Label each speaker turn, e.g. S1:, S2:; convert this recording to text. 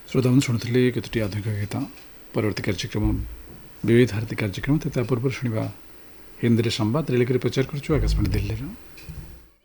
S1: श्रोताबंधु शुणुले केतोटी आधुनिक गीत परवर्ती कार्यक्रम विविध भारती कार्यक्रम पूर्व शुणा हिंदी संवाद रेलिक प्रचार करुँ आकाशवाणी दिल्ली।